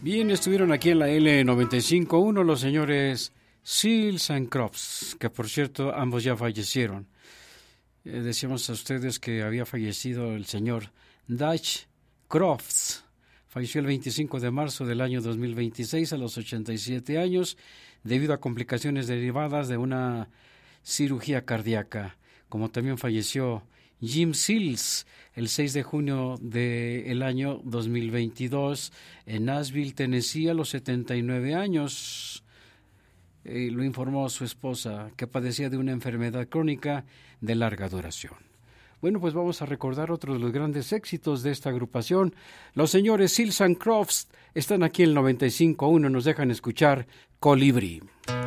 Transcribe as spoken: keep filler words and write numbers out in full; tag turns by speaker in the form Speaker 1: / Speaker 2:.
Speaker 1: Bien, estuvieron aquí en la L noventa y cinco punto uno los señores Seals and Crofts, que por cierto ambos ya fallecieron. Eh, decíamos a ustedes que había fallecido el señor Dutch Crofts. Falleció el veinticinco de marzo del año dos mil veintiséis a los ochenta y siete años debido a complicaciones derivadas de una cirugía cardíaca. Como también falleció Jim Seals el seis de junio del año dos mil veintidós en Nashville, Tennessee, a los setenta y nueve años. Eh, lo informó su esposa, que padecía de una enfermedad crónica de larga duración. Bueno, pues vamos a recordar otro de los grandes éxitos de esta agrupación. Los señores Seals and Crofts están aquí en el noventa y cinco punto uno, nos dejan escuchar Colibrí.